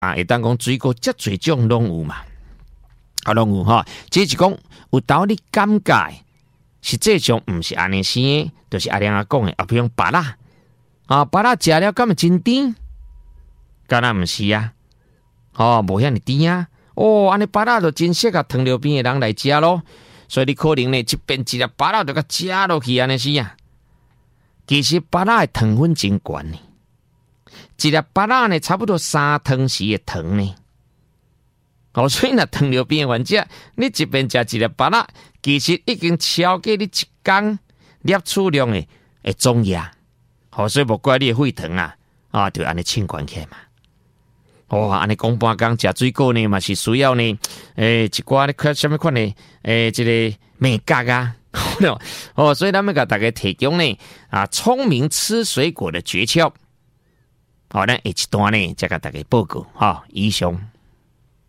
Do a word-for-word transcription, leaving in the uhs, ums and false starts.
啊，会当讲水果遮侪种拢有嘛，啊拢有吼。即是讲有道理感觉，实际上毋是安尼生的，就是阿娘啊讲的，啊，比如芭乐啊，芭乐食了敢会真甜？敢若毋是啊？哦，无遐尼甜啊！哦，安尼芭乐就真适合糖尿病的人来食咯。所以你可能呢，一边一粒芭乐就甲食落去安尼是啊。其实芭乐的糖分真悬呢。一粒芭乐呢，差不多三汤匙的糖呢。哦，所以那糖尿病患者，你一边食一粒芭乐，其实已经超过你一天摄取量的的总额。哦，所以无怪你的血糖啊，啊，就安尼清悬起嘛。哦，安尼讲半工食水果呢，嘛是需要呢，诶、欸，一寡咧看什么款呢？诶、欸，这个美角啊，哦，所以咱们给大家提供呢啊，聪明吃水果的诀窍。好，咱下一段呢，再给大家报告哈，以上。